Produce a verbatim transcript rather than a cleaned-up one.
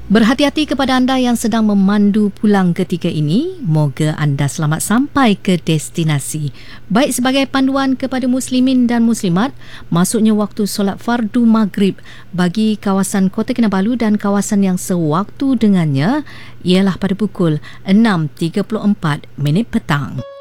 Berhati-hati kepada anda yang sedang memandu pulang ketika ini. Moga anda selamat sampai ke destinasi. Baik sebagai panduan kepada muslimin dan muslimat, masuknya waktu solat fardu maghrib bagi kawasan Kota Kinabalu dan kawasan yang sewaktu dengannya ialah pada pukul enam tiga puluh empat minit petang.